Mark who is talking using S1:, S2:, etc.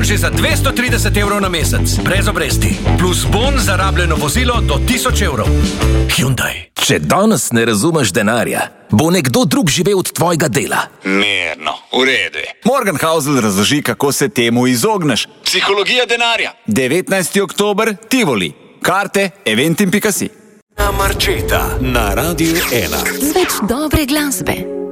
S1: že za 230 evrov na mesec, brez obresti. Plus bon za rabljeno vozilo do 1000 evrov. Hyundai.
S2: Če danes ne razumeš denarja, bo nekdo drug živel od tvojega dela.
S3: Mirno, v redu.
S4: Morgenhausl razloži, kako se temu izogneš.
S3: Psihologija denarja.
S4: 19. oktober, Tivoli. Karte eventim.si.
S5: Marčeta na Radiu 1.
S6: Z več dobre glasbe.